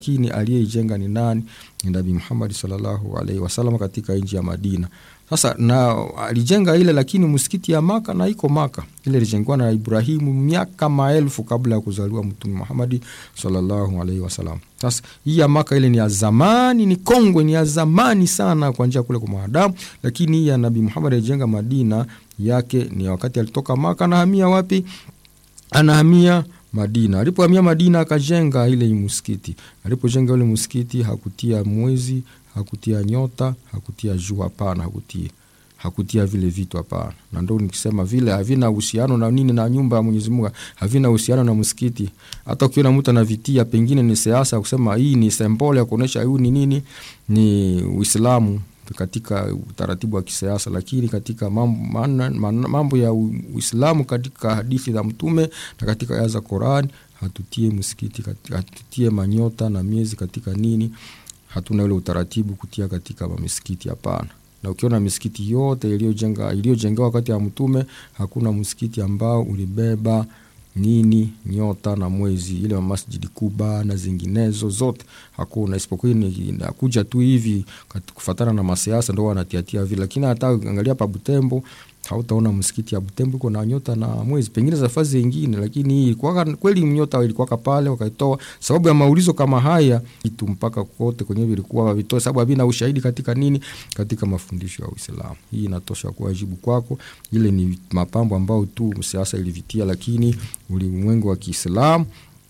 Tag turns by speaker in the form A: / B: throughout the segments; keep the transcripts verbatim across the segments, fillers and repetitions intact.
A: Lakini aliyeijenga ni nani? Ni Nabii Muhammad sallallahu alaihi wasallam katika nchi ya Madina. Sasa na alijenga ile, lakini msikiti ya Maka na iko Maka. Ile ilijengwa na Ibrahimu miaka maelfu kabla ya kuzaliwa Mtume Muhammad sallallahu alaihi wasallam. Sasa hii ya Maka ile ni ya zamani, ni kongwe, ni ya zamani sana kwa njia kule kwa maadamu, lakini hii ya Nabii Muhammad alijenga Madina yake ni wakati alitoka Maka na hamia wapi? Anahamia Madina. Alipohamia Madina akajenga ile msikiti. Alipojenga ile msikiti hakutia mwezi, hakutia nyota, hakutia jua, hapana, hakutia. Hakutia vile vitu, hapana. Na ndio nikisema vile havina uhusiano na nini na nyumba ya Mwenyezi Mungu, havina uhusiano na msikiti. Hata ukiona mtu anavitia pengine ni siasa kusema hii ni symbol ya kuonesha huu ni nini, ni Uislamu katika utaratibu wa kisiasa, lakini katika mambo, mambo ya Uislamu katika hadithi za Mtume na katika aya za Qur'an hatutie msikiti, hatutie manyota na miezi katika nini, hatuna ule utaratibu kutia katika misikiti, hapana. Na ukiona misikiti yote iliyojenga iliyojengewa wakati wa Mtume, hakuna msikiti ambao ulibeba nini nyota na mwezi, ile wa Masjid Kuba na zinginezo zote hakuna, isipokuwa inakuja tu hivi kufuatana na masiasa ndio wanatiatia vile. Lakini hata angalia pa Butembo hautaona msikiti ya Butembo iko na nyota na mwezi, pengine za fazi nyingine, lakini hii kwa kweli nyota ilikuwa pale wakaitoa sababu ya maulizo kama haya itu mpaka kote kwenye vilikuwa vitoa sababu havina ushahidi katika nini, katika mafundisho ya Uislamu. Hii inatosha kuwajibu kwako. Ile ni mapambo ambao tu siasa ilivitia, lakini ulimwengu wa Kiislamu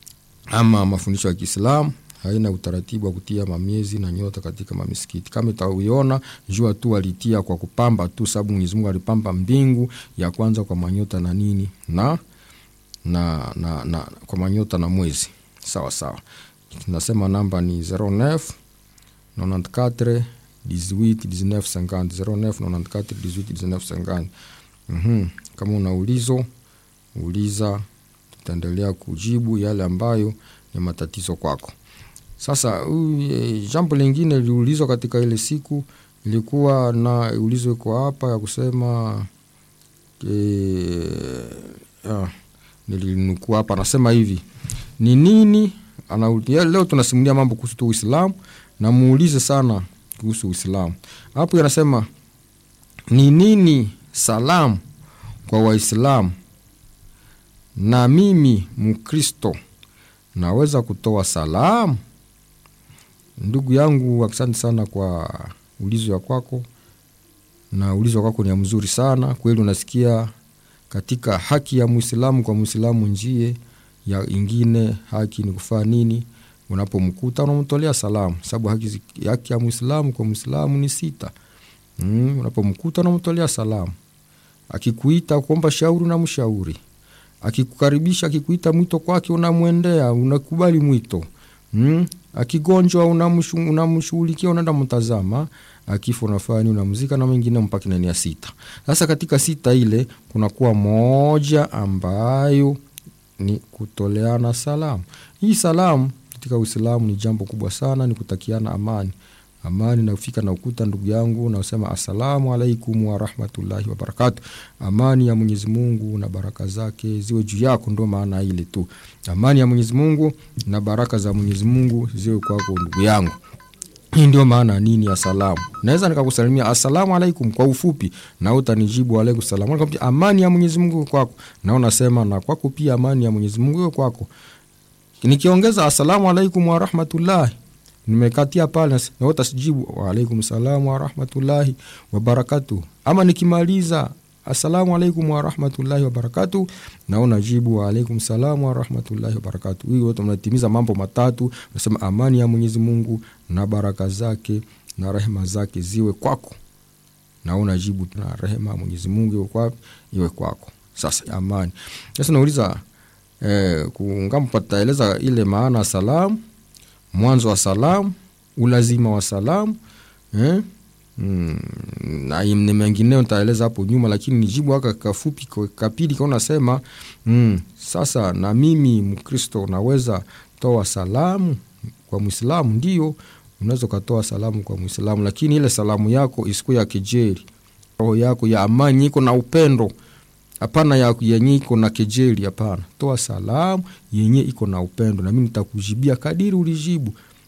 A: ama mafundisho ya Kiislamu haina utaratibu wa kutia mamiezi na nyota katika mamisikiti. Kama utawiona jua tu alitia kwa kupamba tu, sababu Mwenyezi Mungu alipamba mbingu ya kwanza kwa manyota na nini na na na, na kwa manyota na mwezi. Sawa sawa. Tunasema namba ni zero neuf nane quatre dix-huit dix-neuf cinquante zero neuf nane quatre dix-huit dix-neuf cinquante. Mhm. Kama una ulizo uliza, tutaendelea kujibu yale ambayo ni matatizo kwako. Sasa uh, jambo lingine liulizwa katika ile siku ilikuwa na ulizo iko hapa ya kusema eh ah, nilinukua hapa nasema hivi. Ni nini anaulia leo tunasimulia mambo kuhusu Uislamu na muulize sana kuhusu Uislamu. Hapo yanasema ni nini salamu kwa Waislamu, na mimi Mkristo naweza kutoa salamu? Ndugu yangu, asante sana kwa ulizo ya kwako, na ulizo kwako ni mzuri sana kweli. Unasikia katika haki ya Muislamu kwa Muislamu njie ya ingine haki ni kufanya nini? Unapomkuta unamtolea salamu, sababu haki, haki ya Muislamu kwa Muislamu ni sita. Mm, unapomkuta unamtolea salamu. Akikuita kuomba shauri na mshauri, akikukaribisha, akikuita mwito kwake unamwendea, unakubali mwito. Mm, akigonjwa unamshughulikia, unaenda mtazama, akifa unafanya unamzika na mengine mpaka nani ya sita. Sasa katika sita ile kuna kuwa moja ambayo ni kutoleana salamu. Hii salamu katika Uislamu ni jambo kubwa sana, ni kutakiana amani. Amani na ufika na ukuta ndugu yangu na usema asalamu alaikum wa rahmatullahi wa barakatuh. Amani ya Mwenyezi Mungu na baraka zake ziwe juu yako, ndio maana ile tu. Amani ya Mwenyezi Mungu na baraka za Mwenyezi Mungu ziwe kwako ndugu yangu. Hii ndio maana nini ya salamu. Naweza nikakusalimia asalamu alaikum kwa ufupi na utanijibu alaikum salamu. Nikamwambia amani ya Mwenyezi Mungu kwako, na unasema na kwako pia amani ya Mwenyezi Mungu iwe kwako. Nikiongeza asalamu alaikum wa rahmatullahi, nimekatia pale na utasijibu wa alaikum salamu wa rahmatullahi wa barakatuh. Ama nikimaliza assalamu alaikum wa rahmatullahi wa barakatuh na unajibu wa alaikum salamu wa rahmatullahi wa barakatuh. Hii wote mnatimiza mambo matatu. Unasema amani ya Mwenyezi Mungu na baraka zake na rehema zake ziwe kwako, na unajibu na rehema ya Mwenyezi Mungu iwe kwako, iwe kwako. Sasa amani. Sasa nauliza eh kungampata eleza ile maana salamu, mwanzo wa salamu, ulazima wa salamu, eh mm, na imne mengineo nitaeleza hapo nyuma, lakini nijibu haka kafupi kapili kwa unasema mm, sasa na mimi Mkristo naweza toa salamu kwa Muislamu? Ndio, unaweza kutoa salamu kwa Muislamu, lakini ile salamu yako isiku ya kejeli, roho yako ya amani iko na upendo. Hapana ya yenye iko na kejeli, hapana. Toa salamu yenye iko na upendo na mimi nitakujibia kadiri ulijibu.